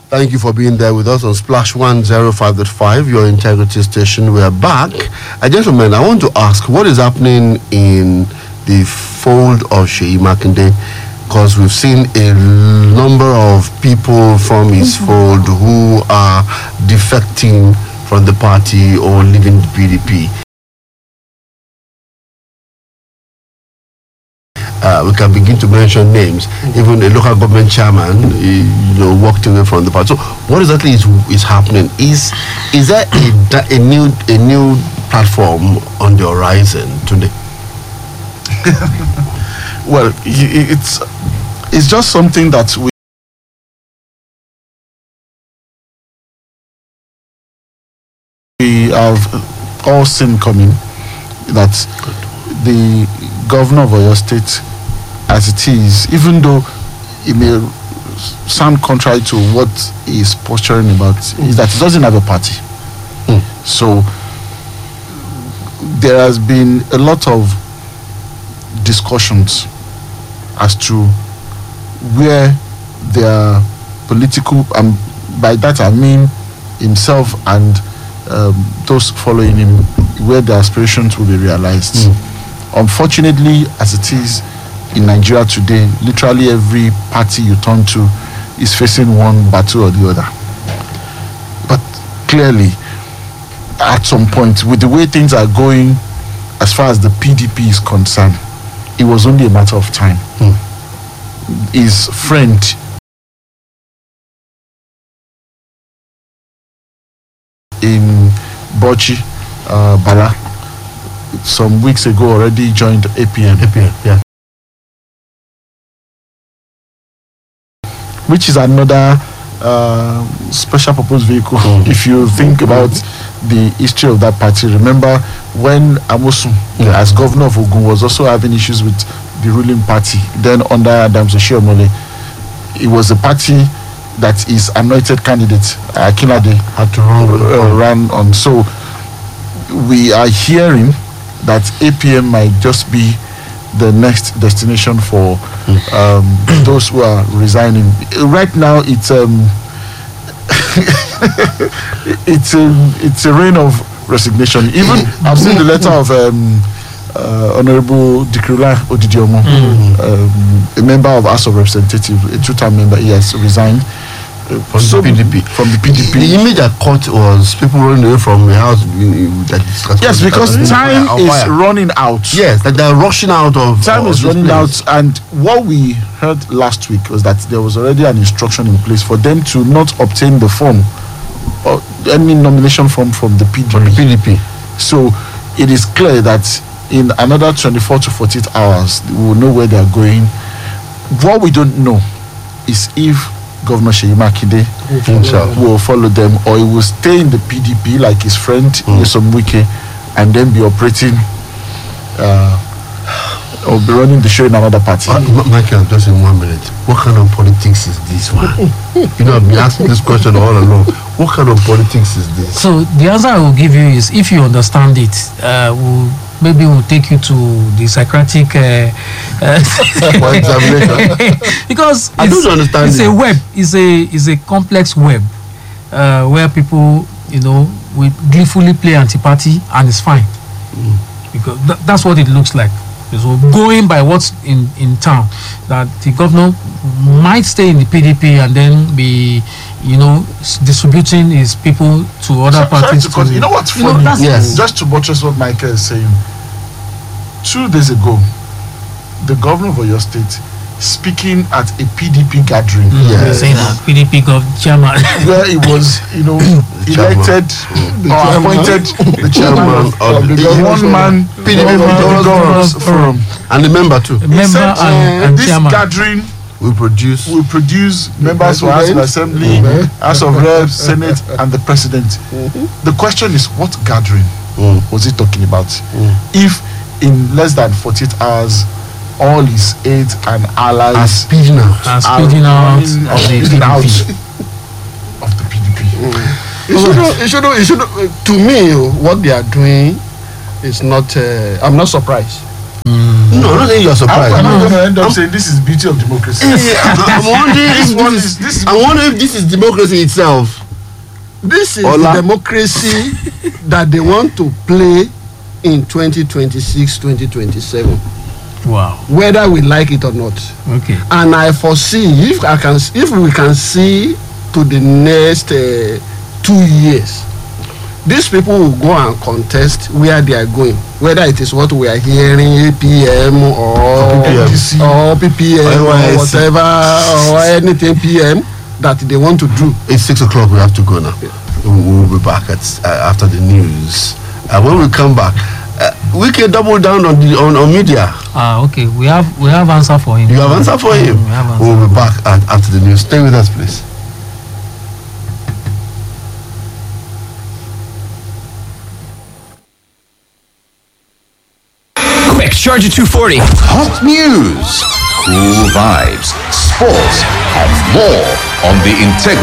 Thank you for being there with us on Splash 105.5, your integrity station. We are back. Gentlemen, I want to ask, what is happening in the fold of Seyi Makinde? Because we've seen a number of people from his fold who are defecting from the party or leaving the PDP. We can begin to mention names. Even the local government chairman, walked away from the party. So, what exactly is happening? Is there a new platform on the horizon today? Well, it's just something that we have all seen coming. That the governor of Oyo State, as it is, even though it may sound contrary to what he is posturing about, is that he doesn't have a party. So there has been a lot of discussions as to where their political, and by that I mean himself and those following him, where their aspirations will be realized. Unfortunately, as it is in Nigeria today, literally every party you turn to is facing one battle or the other. But clearly, at some point, with the way things are going, as far as the PDP is concerned, it was only a matter of time. His friend, in Bauchi, Bala, some weeks ago already joined APM. Yeah. Which is another special purpose vehicle. If you think about the history of that party, remember when Amosun, as governor of Ogun, was also having issues with the ruling party, then under Adams Oshiomhole, it was a party that his anointed candidate, Akinlade, had to run on. So we are hearing that APM might just be the next destination for those who are resigning. Right now, it's it's a reign of resignation. Even I've seen the letter of Honorable Dikrula Odidiomo, a member of House of Representatives, a two-term member. He has resigned. From the PDP. The image I caught was people running away from the house. Yes, because time is running out. Yes, that they're rushing out of. Time is running out, and what we heard last week was that there was already an instruction in place for them to not obtain the form or any nomination form from the PDP. From the PDP. So it is clear that in another 24 to 48 hours, we will know where they are going. What we don't know is if Governor Seyi Makinde will follow them, or he will stay in the PDP like his friend Nyesom Wike, and then be operating or be running the show in another party. Michael, just in 1 minute, what kind of politics is this one? I've been asking this question all along. What kind of politics is this? So the answer I will give you is, if you understand it, maybe we'll take you to the Socratic because I don't understand it's a web. It's a complex web where people will gleefully play anti-party, and it's fine because that's what it looks like. So going by what's in town, that the governor might stay in the PDP and then be distributing his people to other parties. Because you know what's funny? Yes. Just to buttress what Michael is saying, 2 days ago, the governor of Oyo State speaking at a PDP gathering. Saying that PDP chairman, where he was, elected or appointed the chairman of the one-man PDP governors forum, and the member too. Member and this chairman. Gathering will produce members for House of Assembly, House of Reps, Senate, and the President. The question is, what gathering was he talking about? If in less than 48 hours, all his aides and allies are speeding out of the PDP. It should, to me, what they are doing is not. I'm not surprised. No, not saying you're surprised. I'm not going to end up saying this is beauty of democracy. I'm wondering if this is democracy itself. This is Ola. the democracy that they want to play in 2026, 2027, Wow. whether we like it or not. Okay. And I foresee if we can see to the next 2 years, these people will go and contest where they are going, whether it is what we are hearing, APM or PPM. or PPM or NYSC. whatever, or anything PM that they want to do. It's 6 o'clock. We have to go now. We'll be back after the news. When we come back, we can double down on media. Okay. We have answer for him. You have answer for him. We have answer. We'll be back after the news. Stay with us, please. Quick, Charger 240. Hot news, cool vibes, sports, and more on the Integrity